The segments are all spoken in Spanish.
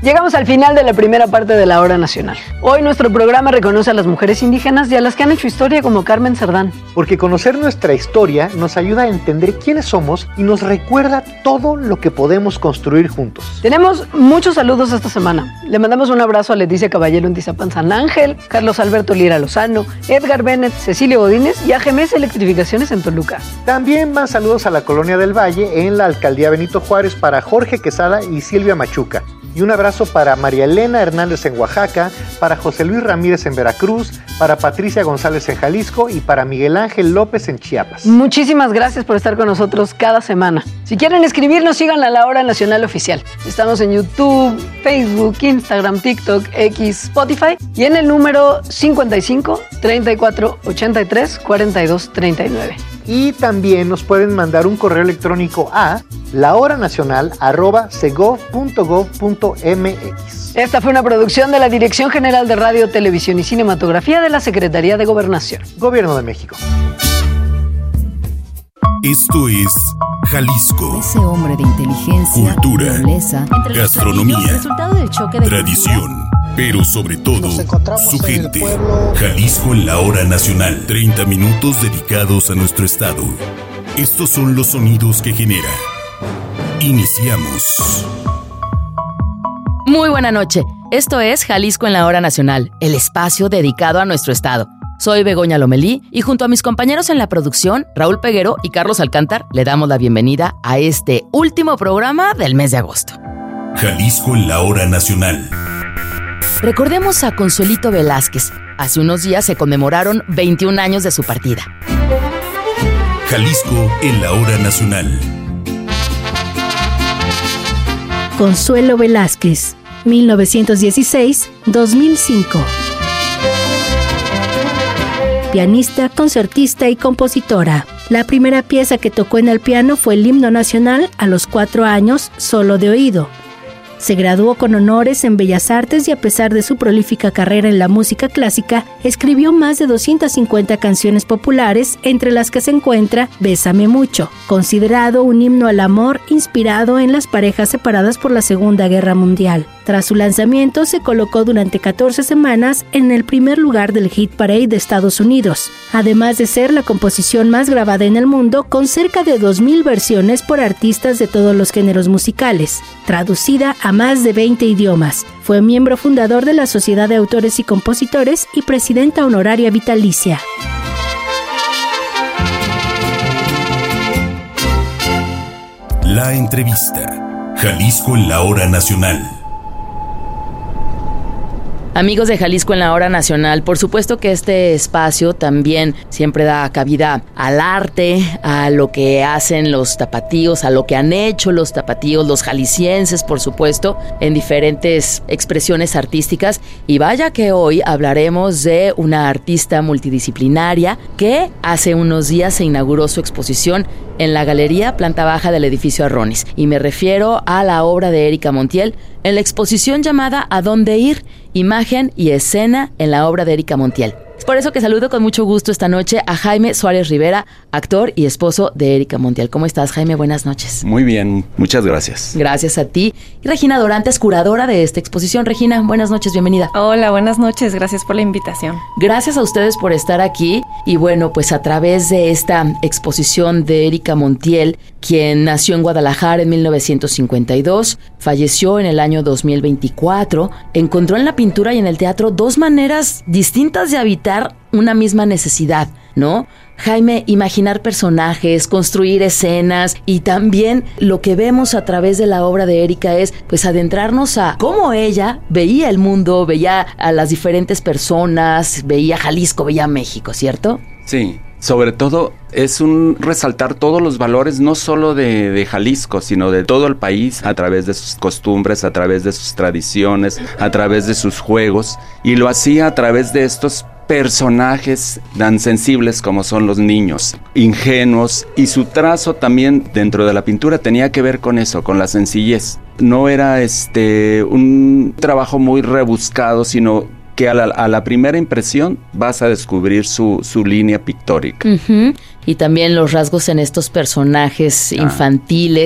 Llegamos al final de la primera parte de la Hora Nacional. Hoy nuestro programa reconoce a las mujeres indígenas y a las que han hecho historia como Carmen Cerdán. Porque conocer nuestra historia nos ayuda a entender quiénes somos y nos recuerda todo lo que podemos construir juntos. Tenemos muchos saludos esta semana. Le mandamos un abrazo a Leticia Caballero en Tizapán San Ángel, Carlos Alberto Lira Lozano, Edgar Bennett, Cecilio Godínez y a GMS Electrificaciones en Toluca. También más saludos a la Colonia del Valle en la Alcaldía Benito Juárez para Jorge Quesada y Silvia Machuca. Y un abrazo para María Elena Hernández en Oaxaca, para José Luis Ramírez en Veracruz, para Patricia González en Jalisco y para Miguel Ángel López en Chiapas. Muchísimas gracias por estar con nosotros cada semana. Si quieren escribirnos, sigan a La Hora Nacional Oficial. Estamos en YouTube, Facebook, Instagram, TikTok, X, Spotify y en el número 55 34 83 42 39. Y también nos pueden mandar un correo electrónico a lahoranacional@segov.gov.mx. Esta fue una producción de la Dirección General de Radio, Televisión y Cinematografía de la Secretaría de Gobernación. Gobierno de México. Esto es Jalisco. Ese hombre de inteligencia, cultura, nobleza, gastronomía, resultado del choque de tradición, pero sobre todo, su gente. Jalisco en la Hora Nacional. 30 minutos dedicados a nuestro estado. Estos son los sonidos que genera. Iniciamos. Muy buena noche. Esto es Jalisco en la Hora Nacional, el espacio dedicado a nuestro estado. Soy Begoña Lomelí y junto a mis compañeros en la producción, Raúl Peguero y Carlos Alcántar, le damos la bienvenida a este último programa del mes de agosto. Jalisco en la Hora Nacional. Recordemos a Consuelito Velázquez. Hace unos días se conmemoraron 21 años de su partida. Jalisco en la Hora Nacional. Consuelo Velázquez, 1916-2005. Pianista, concertista y compositora. La primera pieza que tocó en el piano fue el himno nacional a los 4 años, solo de oído. Se graduó con honores en Bellas Artes y a pesar de su prolífica carrera en la música clásica, escribió más de 250 canciones populares, entre las que se encuentra Bésame Mucho, considerado un himno al amor inspirado en las parejas separadas por la Segunda Guerra Mundial. Tras su lanzamiento, se colocó durante 14 semanas en el primer lugar del Hit Parade de Estados Unidos, además de ser la composición más grabada en el mundo, con cerca de 2,000 versiones por artistas de todos los géneros musicales, traducida a más de 20 idiomas. Fue miembro fundador de la Sociedad de Autores y Compositores y presidenta honoraria vitalicia. La entrevista. Jalisco en la Hora Nacional. Amigos de Jalisco en la Hora Nacional, por supuesto que este espacio también siempre da cabida al arte, a lo que hacen los tapatíos, a lo que han hecho los tapatíos, los jaliscienses, por supuesto, en diferentes expresiones artísticas. Y vaya que hoy hablaremos de una artista multidisciplinaria que hace unos días se inauguró su exposición en la Galería Planta Baja del edificio Arronis. Y me refiero a la obra de Erika Montiel en la exposición llamada ¿A dónde ir? Imagen y escena en la obra de Erika Montiel. Es por eso que saludo con mucho gusto esta noche a Jaime Suárez Rivera, actor y esposo de Erika Montiel. ¿Cómo estás, Jaime? Buenas noches. Muy bien, muchas gracias. Gracias a ti. Y Regina Dorantes, curadora de esta exposición. Regina, buenas noches, bienvenida. Hola, buenas noches, gracias por la invitación. Gracias a ustedes por estar aquí. Y bueno, pues a través de esta exposición de Erika Montiel, quien nació en Guadalajara en 1952, falleció en el año 2024, encontró en la pintura y en el teatro dos maneras distintas de habitar una misma necesidad, ¿no? Jaime, imaginar personajes, construir escenas y también lo que vemos a través de la obra de Erika es pues adentrarnos a cómo ella veía el mundo, veía a las diferentes personas, veía Jalisco, veía México, ¿cierto? Sí, sobre todo es un resaltar todos los valores no solo de Jalisco, sino de todo el país a través de sus costumbres, a través de sus tradiciones, a través de sus juegos, y lo hacía a través de estos personajes tan sensibles como son los niños, ingenuos, y su trazo también dentro de la pintura tenía que ver con eso, con la sencillez. No era un trabajo muy rebuscado, sino que a la primera impresión vas a descubrir su línea pictórica. Uh-huh. Y también los rasgos en estos personajes infantiles.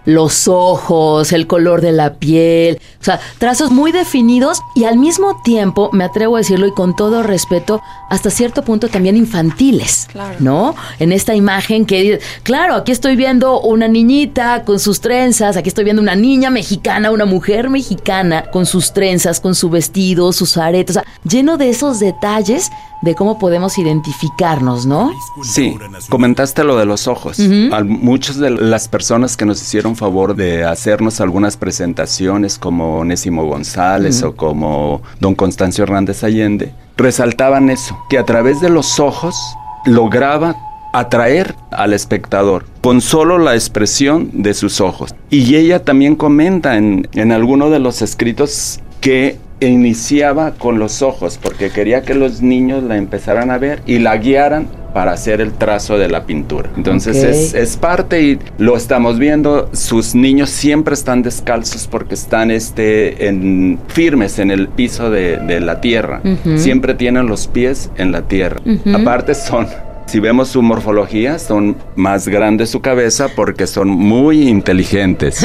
los ojos, el color de la piel, o sea, trazos muy definidos y al mismo tiempo, me atrevo a decirlo y con todo respeto, hasta cierto punto también infantiles, claro, ¿no? En esta imagen que, claro, aquí estoy viendo una niñita con sus trenzas, aquí estoy viendo una niña mexicana, una mujer mexicana con sus trenzas, con su vestido, sus aretes, o sea, lleno de esos detalles de cómo podemos identificarnos, ¿no? Sí, comentaste lo de los ojos. Uh-huh. Muchas de las personas que nos hicieron favor de hacernos algunas presentaciones, como Onésimo González o como don Constancio Hernández Allende, resaltaban eso, que a través de los ojos lograba atraer al espectador con solo la expresión de sus ojos. Y ella también comenta en alguno de los escritos que iniciaba con los ojos porque quería que los niños la empezaran a ver y la guiaran para hacer el trazo de la pintura. Entonces es parte y lo estamos viendo. Sus niños siempre están descalzos porque están firmes en el piso de la tierra. Uh-huh. Siempre tienen los pies en la tierra. Uh-huh. Aparte si vemos su morfología, son más grandes su cabeza porque son muy inteligentes.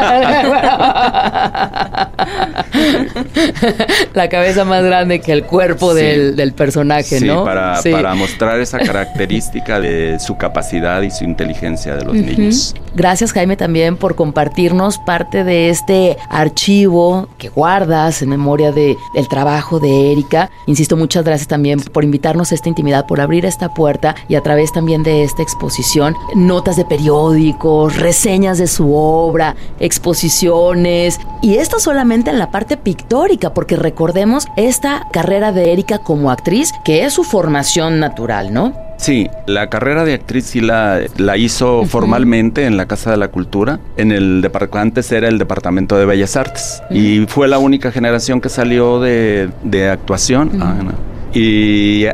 La cabeza más grande que el cuerpo del personaje, sí, ¿no? Para mostrar esa característica de su capacidad y su inteligencia de los niños. Gracias, Jaime, también por compartirnos parte de este archivo que guardas en memoria del trabajo de Erika. Insisto, muchas gracias también por invitarnos a esta intimidad, por abrir esta puerta y a través también de esta exposición, notas de periódicos, reseñas de su obra, exposiciones, y esto solamente en la parte pictórica, porque recordemos esta carrera de Erika como actriz, que es su formación natural, ¿no? Sí, la carrera de actriz sí la hizo formalmente en la Casa de la Cultura, antes era el Departamento de Bellas Artes, y fue la única generación que salió de actuación. Y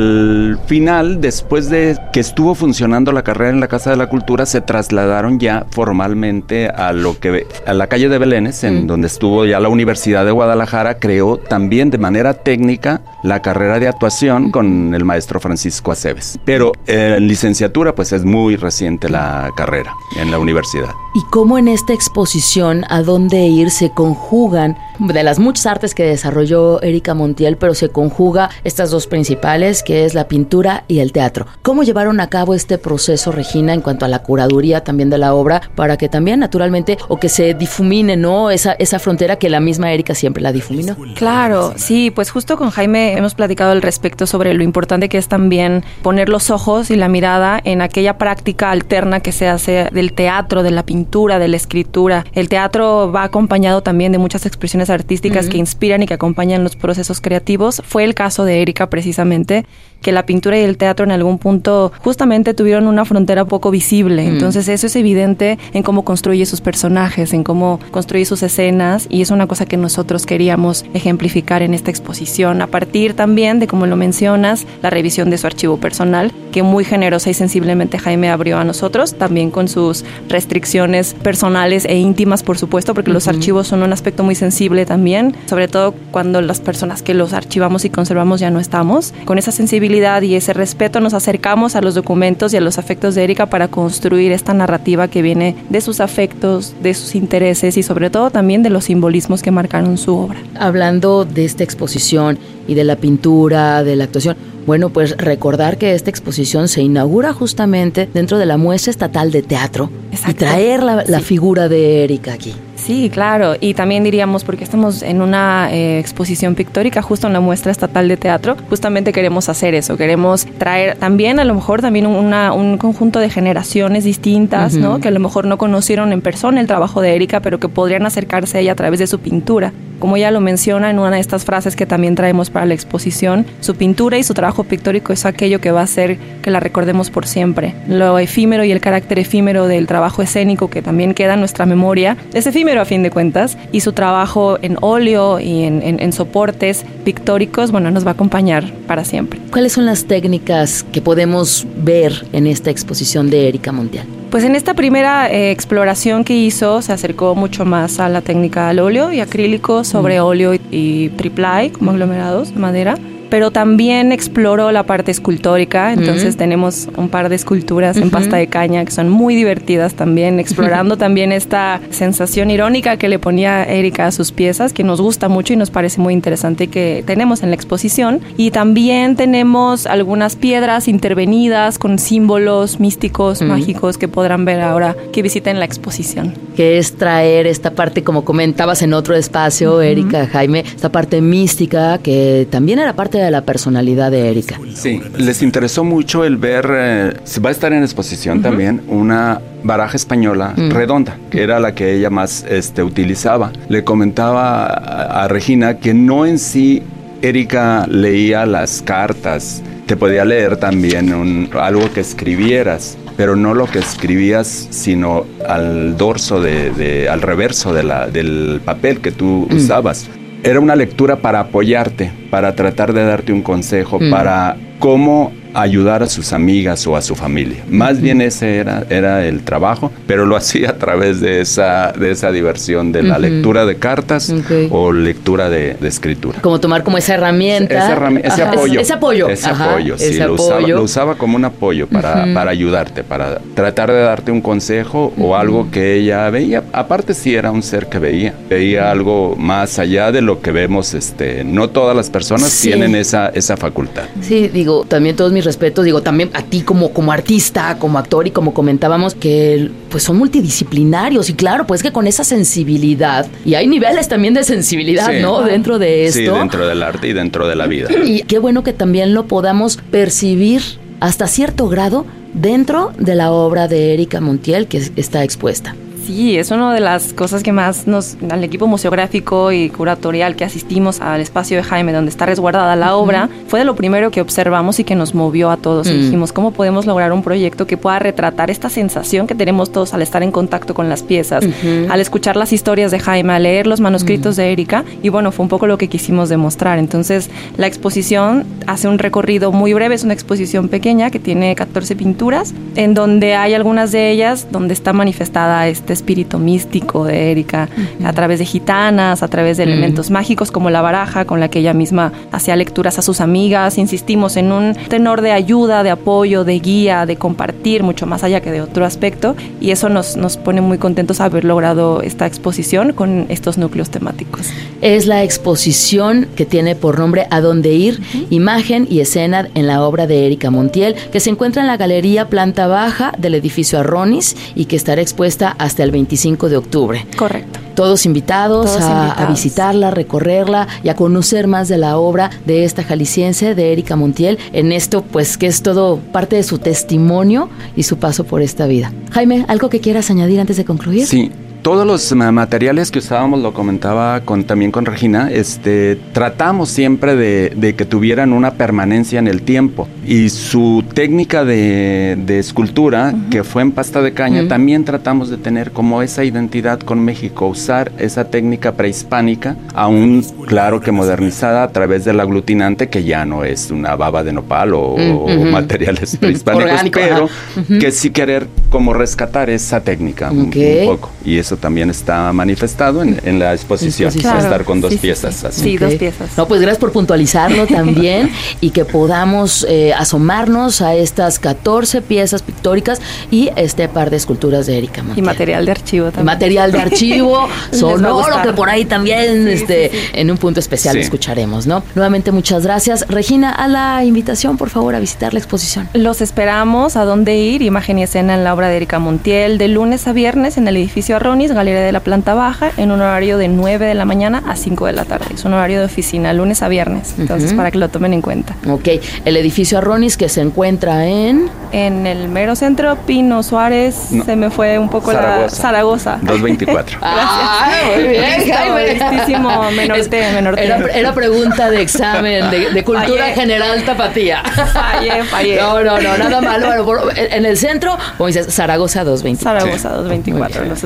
al final, después de que estuvo funcionando la carrera en la Casa de la Cultura, se trasladaron ya formalmente a la calle de Belénes, en donde estuvo ya la Universidad de Guadalajara. Creó también de manera técnica la carrera de actuación con el maestro Francisco Aceves. Pero en licenciatura, pues es muy reciente la carrera en la universidad. ¿Y cómo en esta exposición a dónde ir se conjugan, de las muchas artes que desarrolló Erika Montiel, pero se conjuga estas dos principales, que es la pintura y el teatro? ¿Cómo llevaron a cabo este proceso, Regina, en cuanto a la curaduría también de la obra, para que también naturalmente, o que se difumine, ¿no? Esa frontera que la misma Erika siempre la difuminó. Claro, sí, pues justo con Jaime hemos platicado al respecto sobre lo importante que es también poner los ojos y la mirada en aquella práctica alterna que se hace del teatro, de la pintura, de la escritura. El teatro va acompañado también de muchas expresiones artísticas que inspiran y que acompañan los procesos creativos. Fue el caso de Erika precisamente, que la pintura y el teatro en algún punto justamente tuvieron una frontera poco visible. Entonces eso es evidente en cómo construye sus personajes, en cómo construye sus escenas, y es una cosa que nosotros queríamos ejemplificar en esta exposición, a partir también de, como lo mencionas, la revisión de su archivo personal, que muy generosa y sensiblemente Jaime abrió a nosotros, también con sus restricciones personales e íntimas, por supuesto, porque los archivos son un aspecto muy sensible también, sobre todo cuando las personas que los archivamos y conservamos ya no estamos. Con esa sensibilidad y ese respeto nos acercamos a los documentos y a los afectos de Erika para construir esta narrativa que viene de sus afectos, de sus intereses y sobre todo también de los simbolismos que marcaron su obra. Hablando de esta exposición y de la pintura, de la actuación, bueno, pues recordar que esta exposición se inaugura justamente dentro de la Muestra Estatal de Teatro. Exacto. Y traer la figura de Erika aquí. Sí, claro, y también diríamos, porque estamos en una exposición pictórica justo en la Muestra Estatal de Teatro, justamente queremos hacer eso, queremos traer también a lo mejor también un conjunto de generaciones distintas, ¿no? Que a lo mejor no conocieron en persona el trabajo de Erika, pero que podrían acercarse a ella a través de su pintura. Como ella lo menciona en una de estas frases que también traemos para la exposición, su pintura y su trabajo pictórico es aquello que va a hacer que la recordemos por siempre. Lo efímero y el carácter efímero del trabajo escénico que también queda en nuestra memoria es efímero a fin de cuentas, y su trabajo en óleo y en soportes pictóricos, bueno, nos va a acompañar para siempre. ¿Cuáles son las técnicas que podemos ver en esta exposición de Erika Montiel? Pues en esta primera exploración que hizo, se acercó mucho más a la técnica al óleo y acrílico sobre óleo y triple como aglomerados de madera. pero también exploró la parte escultórica, entonces tenemos un par de esculturas en pasta de caña que son muy divertidas también, explorando también esta sensación irónica que le ponía Erika a sus piezas, que nos gusta mucho y nos parece muy interesante, que tenemos en la exposición. Y también tenemos algunas piedras intervenidas con símbolos místicos, mágicos, que podrán ver ahora que visiten la exposición. Que es traer esta parte, como comentabas en otro espacio, Erika, Jaime, esta parte mística que también era parte de la personalidad de Erika. Sí, les interesó mucho el ver, va a estar en exposición también, una baraja española redonda, que era la que ella más utilizaba. Le comentaba a Regina que no en sí Erika leía las cartas, te podía leer también algo que escribieras, pero no lo que escribías, sino al dorso, al reverso del papel que tú usabas. Era una lectura para apoyarte, para tratar de darte un consejo, para cómo ayudar a sus amigas o a su familia. Más bien ese era el trabajo, pero lo hacía a través de esa diversión de la lectura de cartas o lectura de escritura. Como tomar como esa herramienta. Ese apoyo. Ese apoyo. Ese apoyo, sí. Lo usaba como un apoyo para ayudarte, para tratar de darte un consejo o algo que ella veía. Aparte sí era un ser que veía algo más allá de lo que vemos. No todas las personas tienen esa facultad. Sí, digo, también todos mis respetos, digo, también a ti como artista, como actor, y como comentábamos, que pues son multidisciplinarios, y claro, pues que con esa sensibilidad, y hay niveles también de sensibilidad, ¿no? Dentro de esto. Sí, dentro del arte y dentro de la vida. Y qué bueno que también lo podamos percibir hasta cierto grado dentro de la obra de Erika Montiel que está expuesta. Sí, es una de las cosas que más al equipo museográfico y curatorial que asistimos al espacio de Jaime, donde está resguardada la obra, fue de lo primero que observamos y que nos movió a todos. Y dijimos, ¿cómo podemos lograr un proyecto que pueda retratar esta sensación que tenemos todos al estar en contacto con las piezas, al escuchar las historias de Jaime, al leer los manuscritos de Erika? Y bueno, fue un poco lo que quisimos demostrar. Entonces, la exposición hace un recorrido muy breve, es una exposición pequeña que tiene 14 pinturas, en donde hay algunas de ellas donde está manifestada espíritu místico de Erika, a través de gitanas, a través de elementos mágicos como la baraja con la que ella misma hacía lecturas a sus amigas. Insistimos en un tenor de ayuda, de apoyo, de guía, de compartir, mucho más allá que de otro aspecto, y eso nos pone muy contentos haber logrado esta exposición con estos núcleos temáticos. Es la exposición que tiene por nombre A Dónde Ir, imagen y escena en la obra de Erika Montiel, que se encuentra en la galería planta baja del edificio Arronis y que estará expuesta hasta el 25 de octubre. Correcto. Todos invitados a visitarla, recorrerla y a conocer más de la obra de esta jalisciense, de Erika Montiel, en esto pues que es todo parte de su testimonio y su paso por esta vida. Jaime, ¿algo que quieras añadir antes de concluir? Sí. Todos los materiales que usábamos, lo comentaba también con Regina, tratamos siempre de que tuvieran una permanencia en el tiempo. Y su técnica de escultura, que fue en pasta de caña, también tratamos de tener como esa identidad con México, usar esa técnica prehispánica, aún claro que modernizada a través del aglutinante, que ya no es una baba de nopal o materiales prehispánicos, orgánico, pero que sí querer como rescatar esa técnica un poco. Y eso también está manifestado en la exposición. Claro. Va a estar con dos piezas. Así. Sí, 2 piezas. No, pues gracias por puntualizarlo también y que podamos asomarnos a estas 14 piezas pictóricas y este par de esculturas de Erika Montiel. Y material de archivo también. Material de archivo sonoro, que por ahí también en un punto especial escucharemos, ¿no? Nuevamente muchas gracias. Regina, a la invitación, por favor, a visitar la exposición. Los esperamos. A Dónde Ir, imagen y escena en la obra de Erika Montiel, de lunes a viernes en el edificio Arronis, galería de la planta baja, en un horario de 9 de la mañana a 5 de la tarde. Es un horario de oficina, lunes a viernes, entonces para que lo tomen en cuenta. Ok, el edificio Arronis, que se encuentra en el mero centro, Pino Suárez, se me fue un poco Zaragoza. 224. Gracias. Muy bien, Jaime. Listísimo, menor T. Era pregunta de examen, de cultura general tapatía. Fallé. No, nada malo. Bueno, en el centro, como dices, Zaragoza 224. Zaragoza 224, los esperamos.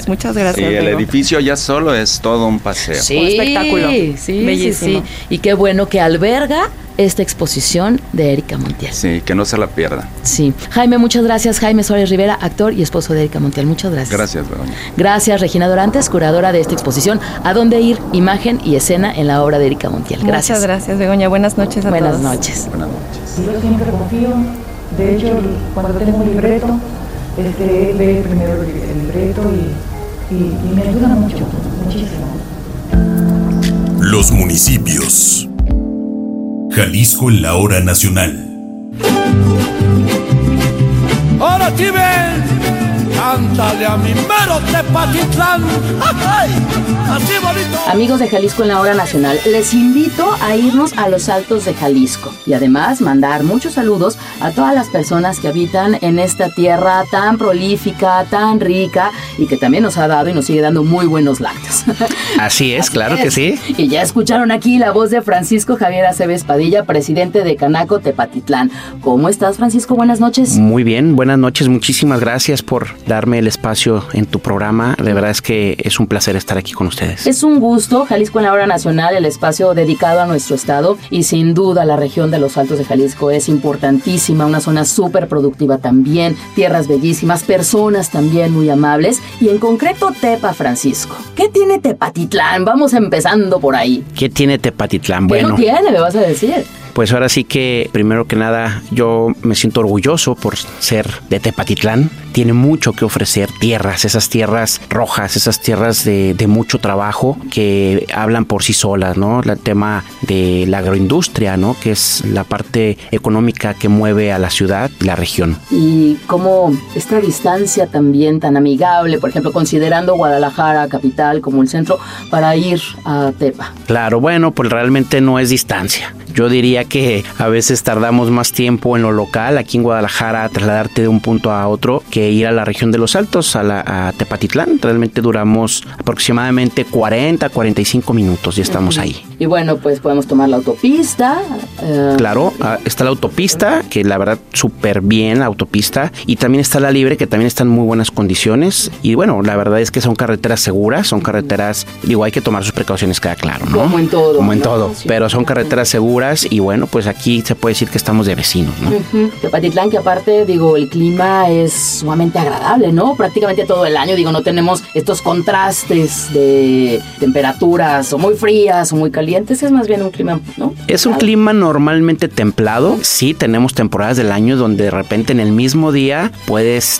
esperamos. Muchas gracias. Sí, el Diego. edificio ya solo es todo un paseo. Sí, Un espectáculo. Sí, Bellísimo. sí. Y qué bueno que alberga esta exposición de Erika Montiel. Sí, que no se la pierda. Sí. Jaime, muchas gracias. Jaime Suárez Rivera, actor y esposo de Erika Montiel. Muchas gracias. Gracias, Begoña. Gracias, Regina Dorantes, curadora de esta exposición. ¿A dónde ir? Imagen y escena en la obra de Erika Montiel. Gracias. Muchas gracias, Begoña. Buenas noches a todos. Buenas noches. Buenas noches. Yo siempre confío. De hecho, cuando tengo un libreto, leo primero el libreto y me ayuda mucho, muchísimo. Los municipios. Jalisco en la hora nacional. Ahora sí ven, cántale a mi mero Tepatitlán. ¡Ay! Así bonito. Amigos de Jalisco en la hora nacional, les invito a irnos a los Altos de Jalisco y además mandar muchos saludos a todas las personas que habitan en esta tierra tan prolífica, tan rica y que también nos ha dado y nos sigue dando muy buenos lácteos. Así es, claro que sí. Y ya escucharon aquí la voz de Francisco Javier Aceves Padilla, presidente de Canaco Tepatitlán. ¿Cómo estás, Francisco? Buenas noches. Muy bien, buenas noches. Muchísimas gracias por darme el espacio en tu programa. De verdad es que es un placer estar aquí con ustedes. Es un gusto. Jalisco en la hora nacional, el espacio dedicado a nuestro estado y sin duda la región de los Altos de Jalisco es importantísima, una zona súper productiva también, tierras bellísimas, personas también muy amables y en concreto Tepa, Francisco. ¿Qué tiene Tepatitlán? Vamos empezando por ahí. ¿Qué tiene Tepatitlán? ¿Qué Bueno, no tiene, me vas a decir? pues ahora sí que, primero que nada, yo me siento orgulloso por ser de Tepatitlán. Tiene mucho que ofrecer, tierras, esas tierras rojas, esas tierras de mucho trabajo que hablan por sí solas, ¿no? El tema de la agroindustria, ¿no? Que es la parte económica que mueve a la ciudad y la región. Y cómo esta distancia también tan amigable, por ejemplo, considerando Guadalajara, capital, como el centro, para ir a Tepa. Claro, bueno, pues realmente no es distancia. Yo diría que a veces tardamos más tiempo en lo local, aquí en Guadalajara, a trasladarte de un punto a otro, que ir a la región de los Altos, a Tepatitlán. Realmente duramos aproximadamente 40-45 minutos y estamos ahí. Y bueno, pues podemos tomar la autopista. Claro, está la autopista, que la verdad súper bien la autopista, y también está la libre, que también está en muy buenas condiciones. Y bueno, la verdad es que son carreteras seguras, son carreteras, digo, hay que tomar sus precauciones, queda claro, ¿no? Como en todo. Como en ¿no? todo, Sí, pero son carreteras seguras y bueno, pues aquí se puede decir que estamos de vecinos, ¿no? Tepatitlán, que aparte, digo, el clima es sumamente agradable, ¿no? Prácticamente todo el año, digo, no tenemos estos contrastes de temperaturas o muy frías o muy calientes, es más bien un clima, ¿no? Es un clima normalmente templado. Sí, tenemos temporadas del año donde de repente en el mismo día puedes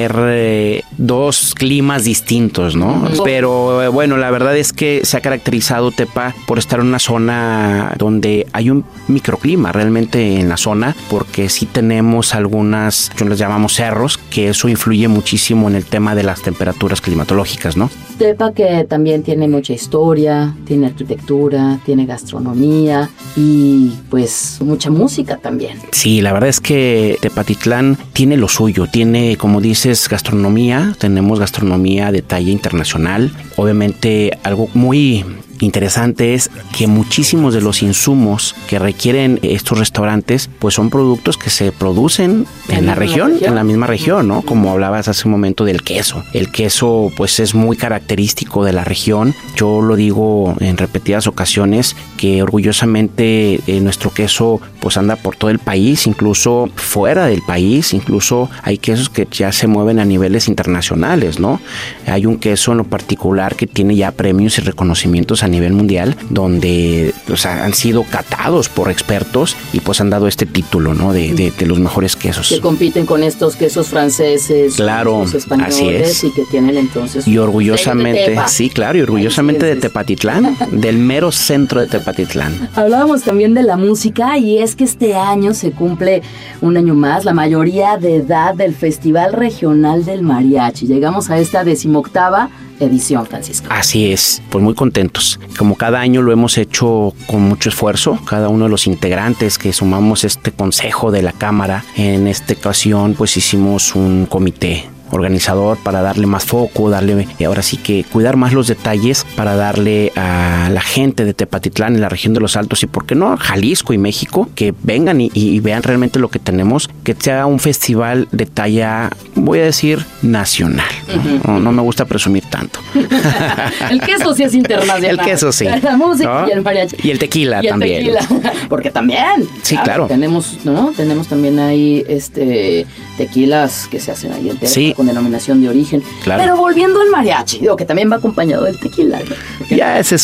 tener dos climas distintos, ¿no? Pero bueno, la verdad es que se ha caracterizado Tepa por estar en una zona donde hay un microclima realmente en la zona, porque sí tenemos algunas, yo les llamamos cerros, que eso influye muchísimo en el tema de las temperaturas climatológicas, ¿no? Tepa que también tiene mucha historia, tiene arquitectura, tiene gastronomía y pues mucha música también. Sí, la verdad es que Tepatitlán tiene lo suyo, tiene, como dices, gastronomía, tenemos gastronomía de talla internacional. Obviamente algo muy interesante es que muchísimos de los insumos que requieren estos restaurantes pues son productos que se producen en la región, en la misma región, ¿no? Como hablabas hace un momento del queso. El queso pues es muy característico de la región. Yo lo digo en repetidas ocasiones que orgullosamente nuestro queso pues anda por todo el país, incluso fuera del país, incluso hay quesos que ya se mueven a niveles internacionales, ¿no? Hay un queso en lo particular que tiene ya premios y reconocimientos a nivel mundial, donde han sido catados por expertos y pues han dado este título, ¿no? De los mejores quesos. Que compiten con estos quesos franceses, claro, los españoles, así es. Y que tienen entonces... Y orgullosamente, sí, claro, y orgullosamente de Tepatitlán, del mero centro de Tepatitlán. Hablábamos también de la música y es que este año se cumple un año más la mayoría de edad del Festival Regional del Mariachi. Llegamos a esta 18ª edición, Francisco. Así es, pues muy contentos. Como cada año lo hemos hecho con mucho esfuerzo, cada uno de los integrantes que sumamos este consejo de la Cámara, en esta ocasión pues hicimos un comité organizador para darle más foco, darle, ahora sí que cuidar más los detalles para darle a la gente de Tepatitlán en la región de los Altos y por qué no a Jalisco y México que vengan y vean realmente lo que tenemos, que sea un festival de talla, voy a decir, nacional. No me gusta presumir tanto. El queso sí es internacional. El queso sí. La música, ¿no? Y el mariachi. Y el tequila también. Porque también. Sí, claro. Tenemos también ahí tequilas que se hacen ahí en Tepa, sí, con denominación de origen. Claro. Pero volviendo al mariachi, digo que también va acompañado del tequila, ¿no? Ya, ese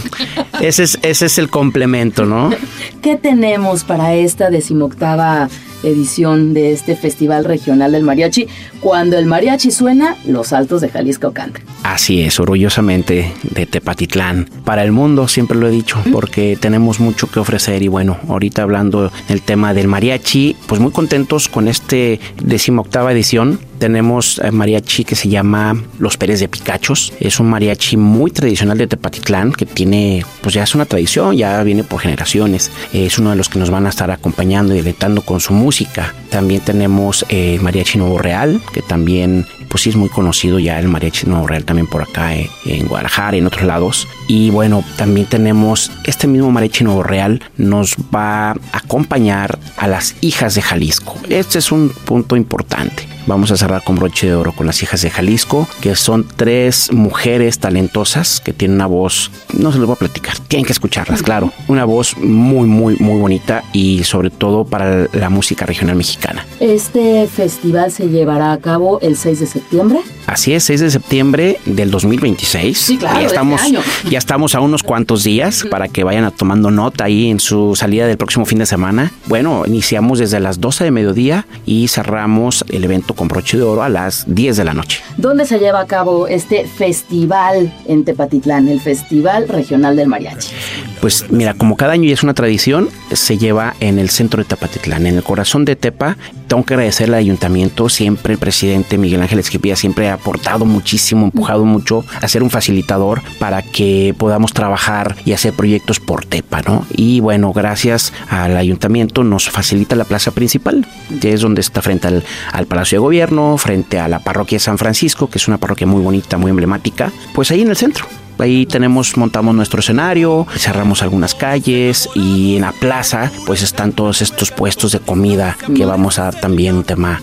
es el complemento, ¿no? ¿Qué tenemos para esta 18ª edición de este Festival Regional del Mariachi? Cuando el mariachi suena, los Altos de Jalisco cantan. Así es, orgullosamente de Tepatitlán. Para el mundo, siempre lo he dicho, porque tenemos mucho que ofrecer. Y bueno, ahorita hablando del tema del mariachi, pues muy contentos con este 18ª edición. Tenemos mariachi que se llama Los Pérez de Picachos. Es un mariachi muy tradicional de Tepatitlán que tiene, pues ya es una tradición, ya viene por generaciones. Es uno de los que nos van a estar acompañando y deleitando con su música. También tenemos Mariachi Nuevo Real, que también pues sí es muy conocido ya el Mariachi Nuevo Real también por acá en Guadalajara y en otros lados. Y bueno, también tenemos este mismo Mariachi Nuevo Real, nos va a acompañar a las Hijas de Jalisco. Este es un punto importante. Vamos a cerrar con broche de oro con las Hijas de Jalisco, que son 3 mujeres talentosas que tienen una voz, no se los voy a platicar, tienen que escucharlas, claro. Una voz muy, muy, muy bonita y sobre todo para la música regional mexicana. Este festival se llevará a cabo el 6 de septiembre. Así es, 6 de septiembre del 2026. Sí, claro, ya estamos a unos cuantos días para que vayan tomando nota ahí en su salida del próximo fin de semana. Bueno, iniciamos desde las 12 de mediodía y cerramos el evento con broche de oro a las 10 de la noche. ¿Dónde se lleva a cabo este festival en Tepatitlán, el Festival Regional del Mariachi? Pues mira, como cada año ya es una tradición, se lleva en el centro de Tepatitlán, en el corazón de Tepa. Tengo que agradecer al ayuntamiento, siempre el presidente Miguel Ángel Esquipilla siempre ha aportado muchísimo, empujado mucho a ser un facilitador para que podamos trabajar y hacer proyectos por Tepa, ¿no? Y bueno, gracias al ayuntamiento nos facilita la plaza principal, que es donde está frente al Palacio de Gobierno, frente a la parroquia de San Francisco, que es una parroquia muy bonita, muy emblemática, pues ahí en el centro. Ahí montamos nuestro escenario, cerramos algunas calles y en la plaza pues están todos estos puestos de comida que vamos a dar también un tema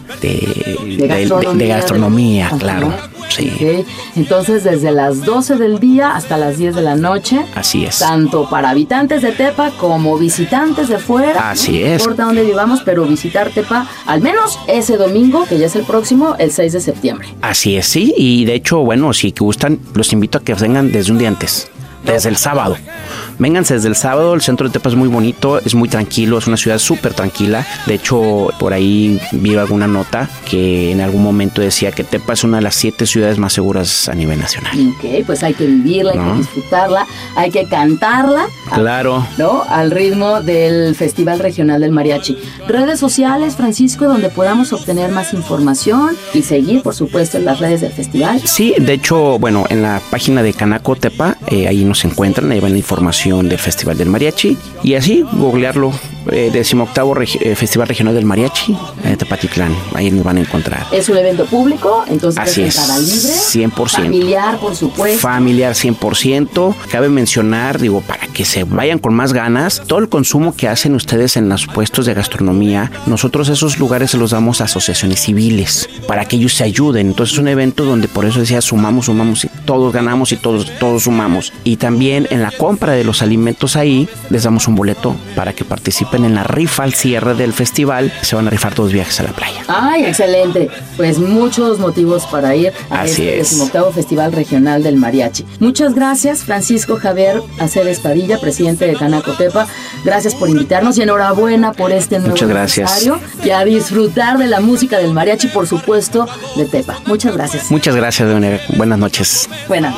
de gastronomía, claro. Sí. Okay. Entonces desde las 12 del día hasta las 10 de la noche. Así es. Tanto para habitantes de Tepa como visitantes de fuera. Así es. No importa dónde vivamos, pero visitar Tepa al menos ese domingo, que ya es el próximo, el 6 de septiembre. Así es, sí. Y de hecho, bueno, si gustan, los invito a que vengan desde un día antes. Desde el sábado. Vénganse desde el sábado. El centro de Tepa es muy bonito, es muy tranquilo, es una ciudad súper tranquila. De hecho, por ahí vi alguna nota que en algún momento decía que Tepa es una de las 7 ciudades más seguras a nivel nacional. Ok, pues hay que vivirla, hay que disfrutarla, hay que cantarla. Claro. ¿No? Al ritmo del Festival Regional del Mariachi. Redes sociales, Francisco, donde podamos obtener más información y seguir, por supuesto, en las redes del festival. Sí, de hecho, bueno, en la página de Canaco Tepa, ahí nos encuentran, ahí ven la información del Festival del Mariachi y así googlearlo, 18º Festival Regional del Mariachi, Tepatitlán, ahí nos van a encontrar. Es un evento público, entonces así es entrada libre, 100%. Familiar, por supuesto. Familiar 100%. Cabe mencionar, digo, para que se vayan con más ganas, todo el consumo que hacen ustedes en los puestos de gastronomía, nosotros esos lugares se los damos a asociaciones civiles para que ellos se ayuden. Entonces es un evento donde por eso decía sumamos y todos ganamos y todos sumamos. Y también en la compra de los alimentos ahí les damos un boleto para que participen en la rifa al cierre del festival. Se van a rifar 2 viajes a la playa. ¡Ay, excelente! Pues muchos motivos para ir a este 18º Festival Regional del Mariachi. Muchas gracias, Francisco Javier Aceves Padilla, presidente de Canaco Tepa. Gracias por invitarnos y enhorabuena por este nuevo aniversario. Y a disfrutar de la música del mariachi, por supuesto, de Tepa. Muchas gracias. Muchas gracias, Buenas noches. Buenas noches.